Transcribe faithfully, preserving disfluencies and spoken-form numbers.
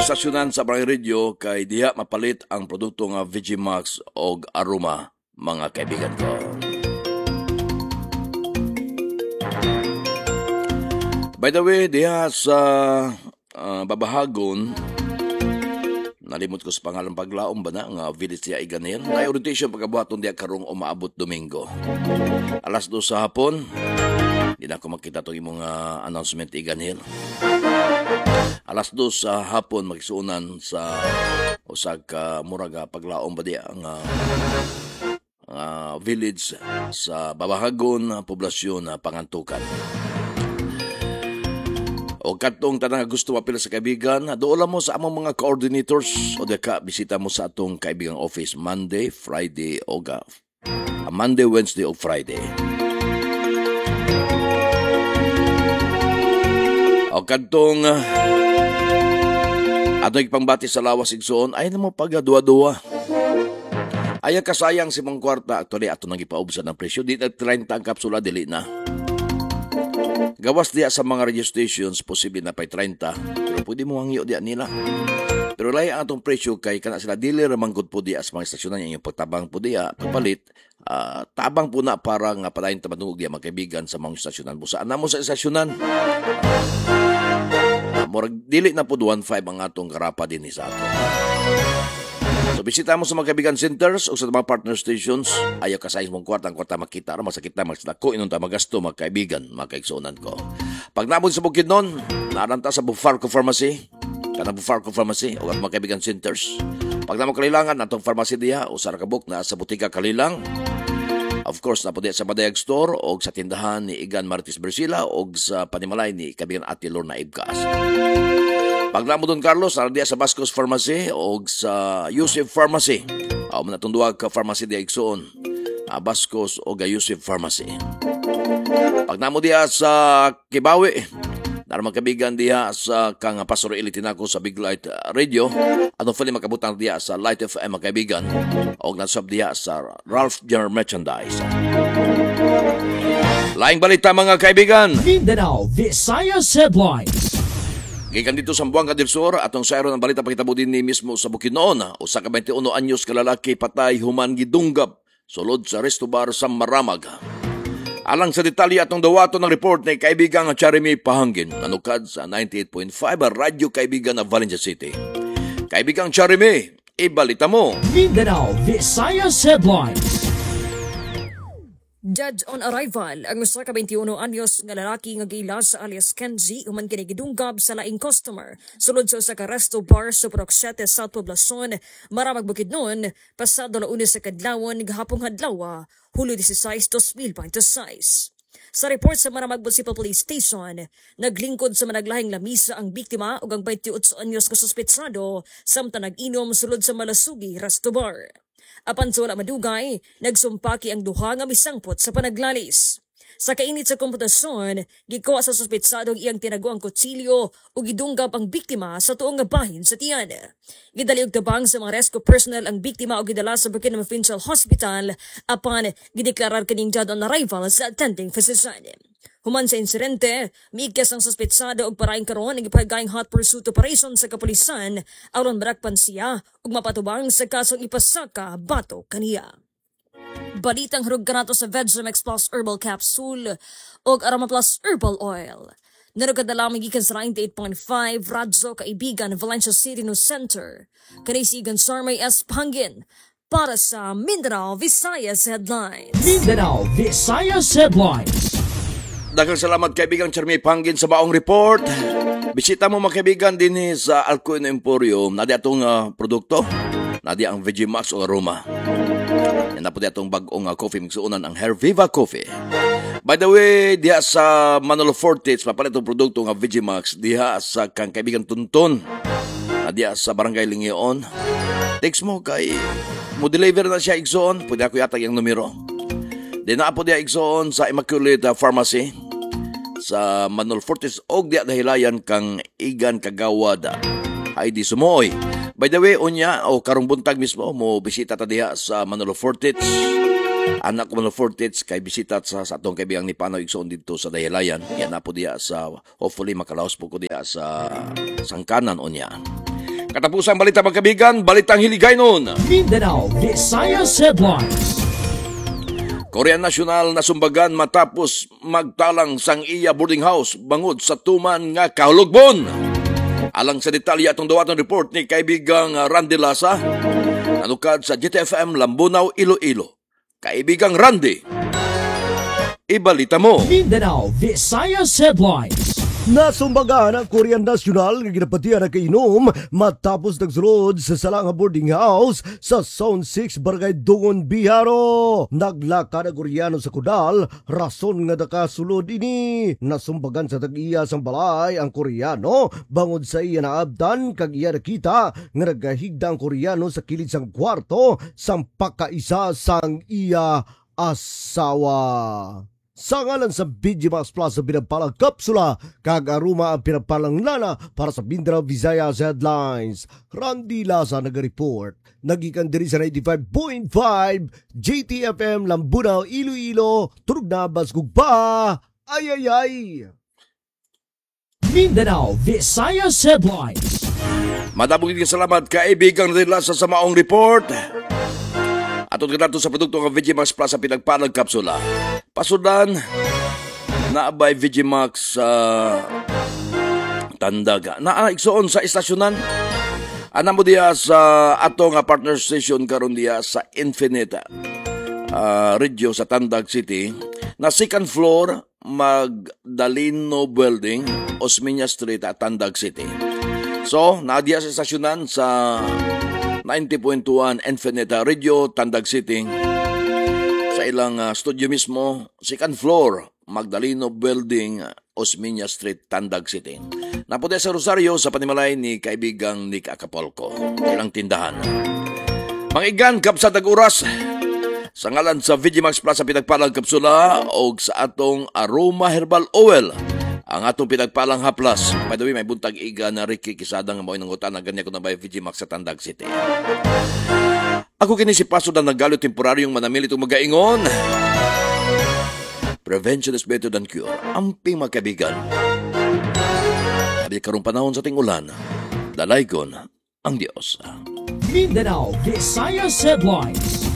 istasyonan sa Barangay Radio kay diha mapalit ang produkto nga Vegimax og Aroma, mga kaibigan ko. By the way, diha sa uh, Babahagon, nalimot ko sa pangalan paglaom ba na nga village diya Iganhil. May orientation pagkabuhaton diya karong umaabot Domingo. Alas dos sa hapon, di na ako makita itong imong uh, announcement Iganhil. Alas dos sa hapon magsuunan sa usag ka muraga paglaom ba diya ang uh, uh, village sa Babahagon, poblasyon na uh, Pangantukan. O katong tanang gusto mapila sa kaibigan, doon mo sa among mga coordinators o daka bisita mo sa atong kaibigang office Monday, Friday o uh, Monday, Wednesday o Friday. O katong uh, atong ipangbati sa lawas igsoon ay namo pagaduwa-duwa. Aya kasayang si mong kwarta actually ato nang ipaubsan ng presyo di na thirty ang kapsula dili na. Gawas diya sa mga radio stations, posible na pa'y thirty, pero pwede mo hangyo diya nila. Pero lahi ang atong presyo kay kana sila dili ramanggod po diya sa mga istasyonan yung pagtabang po diya, pagpalit, uh, tabang po na para nga palayin tamatungog diya magkaibigan sa mga istasyonan. Busaan na mo sa istasyonan. Uh, Morag dili na po one five ang atong karapa din sa ato. So bisita mo sa mga kaibigan centers o sa mga partner stations, ayaw ka sa mong kwarta, ang kwarta makita, ara masakit na, magsadako, inunta magasto, mga kaibigan, mga kaigsunan ko. Pag nabod sa Bukidnon, naranta sa Bufarco Pharmacy, kanang Bufarco Pharmacy, o at mga kaibigan centers. Pag naman kalilangan, natong pharmacy diya, o sa Rakabuk na sa Butika Kalilang, of course, na po diya sa Madayag Store, o sa tindahan ni Igan Martis Bersila, o sa Panimalay ni kaibigan Ate Lorna Ibkas. Pag namo doon, Carlos, naradiya sa Bascos Pharmacy o sa Yusuf Pharmacy. O manatong ka pharmacy diya igsoon. Uh, Bascos o ga Yusuf Pharmacy. Pag namo diya sa Kibawi, naramang kabigan diya sa kang Pastor Eli Tinaco sa Big Light Radio. Atong fali makabutang diya sa Light F M, mga kaibigan. O nasab diya sa Ralph General Merchandise. Laing balita, mga kaibigan. Mindanao Visayas Headlines. Gikan dito sa Buanga del Sur, atong sayro ng balita pakitabo din ni mismo sa Bukidnon. Usa ka twenty-one anyos kalalaki patay human gidunggab sulod sa resto bar sa Maramag. Alang sa detalye atong dawato ng report ni kaibigang Charimi Pahangin, nanukad sa ninety-eight point five radyo kaibigan na Valencia City. Kaibigang Charimi, ibalita mo. Mindanao Visayas Headlines. Dead on arrival ang usa ka twenty-one anyos nga lalaki nga gilas sa alias Kenzie human kini gidunggab sa laing customer sulod sa usa ka resto bar sa Purok Siete South Poblacion, Maramag, Bukidnon, pasado Lunes sa kadlawon gahapong adlaw, Hulyo sixteen, twenty twenty-six. Sa report sa Maramag Municipal Police Station, naglingkod sa managlahing lamisa ang biktima ug ang twenty-eight anyos ka suspetsado samtang nag-inom sulod sa Malasugi resto bar. Apan sa wala madugay, nagsumpaki ang duha nga misangpot sa panaglalis. Sa kainit sa komputasyon, gikuha sa suspetsadong iyang tinago ang kutsilyo o gidunggab ang biktima sa tuong nga bahin sa tiyan. Gidali og tabang sa mga rescue personnel ang biktima o gidala sa Bukidnon Provincial Hospital apan gideklarar kaning dead on arrival sa attending physician. Human sa insidente, miigkas ang suspetsado og paraing karon ang ipahigayang hot pursuit operation sa kapulisan aron marakpan siya ug mapatubang sa kasong ipasaka bato kaniya. Balitang harug kanato sa Vegimex Plus Herbal Capsule ug Aroma Plus Herbal Oil. Narugad na lamang gikan sa ninety-eight point five Radyo Kaibigan, Valencia City News Center. Kanisigan Sarmay S. Pangin para sa Mindanao Visayas Headlines. Mindanao Visayas Headlines. Daghang salamat kaibigang Charmi Pangin sa baong report. Bisita mo mga kaibigan din sa Alcoin Emporium. Nadi atong uh, produkto. Nadi ang Vegimax o Aroma. Yan na po di atong bagong uh, coffee mixuunan ang Hair Viva Coffee. By the way, diha sa Manolo Fortich, mapalit itong produkto ng Vegimax. Diha sa kang kaibigan Tunton. Diha sa Barangay Lingion. Text mo kay mo deliver na siya igsoon. Pwede ako yatag yung numero. Di na po diha igsoon sa Immaculate uh, Pharmacy. Sa Manol Fortis og diya dahilayan kang Igan Kagawad ay di sumoy. By the way, unya o karong buntag mismo mo bisita ta diha sa Manolo Fortis. Anak ko Manolo Fortis kay bisita sa, sa atong kaibigang ni Panaw igsoon dito sa dahilayan. Yan na po diya sa hopefully makalaos po ko diya sa sangkanan unya. Katapusang balita mga kaibigan, balitang hiligay nun. Mindanao Visayas Headlines. Korean National nasumbagan matapos magtalang sang iya boarding house bangod sa tuman nga kahulugbon. Alang sa detalye atong dawatong report ni kaibigang Randy Lasa, nanukad sa G T F M Lambunaw, Iloilo. Kaibigang Randy, ibalita mo. Mindanao Visayas Headlines. Nasumbagan ang Korean National nga ginapatian na kainom matapos nagsulod sa salang boarding house sa Zone six Barangay Dungon, Biharo. Naglaka na Koreano sa kudal, rason nga nakasulod ini. Nasumbagan sa tag-iya sang balay ang Koreano bangod sa iya na abdan kag iya nakita nga nagahigda ang Koreano sa kilid sang kwarto sang pakaisa sang iya asawa. Sa ngalan sa Vigimax Plus sa pinagpalang kapsula, kag-aruma ang pinagpalang lana para sa Mindanao Visayas Headlines. Randy Lasa nag-report. Nagikan diri sa ninety-five point five J T F M Lambunaw, Iloilo. Turog na basgug pa. Ay ay ay. Mindanao Visayas Headlines. Madabog din salamat kaibigang Randy Lasa sa maong report. Atong kanato sa produkto ng Vigimax Plus sa pinagpalang kapsula. Pasudan, naabay Vigimax sa uh, Tandaga. Naaigsoon sa istasyonan. Anam mo diya sa atong uh, partner station karon diya sa Infinite uh, Radio sa Tandag City. Na second floor, Magdaleno Building, Osmeña Street at Tandag City. So, naadiya sa istasyonan sa ninety point one Infinite Radio, Tandag City. Sa ilang uh, studio mismo, second floor, Magdaleno Building, Osmeña Street, Tandag City. Napunta sa Rosario sa panimalay ni kaibigang Nick Acapulco. Ilang tindahan. Mga igan, kapsa tag-uras. Sa ngalan sa Vigimax Plus sa pinagpalang kapsula o sa atong Aroma Herbal Oil. Ang atong pinagpalang haplas. By the way, may buntag iga na Ricky Kisada nga mo inangutan na ganyan ko na ba Vigimax sa Tandag City. Ako kini si Paso na nagalo temporaryong manamili itong magaingon. Prevention is better than cure. Amping magkabigan. Sabi karong panahon sa ting ulan, dalaygon ang Diyos. Mindanao Visayas Headlines.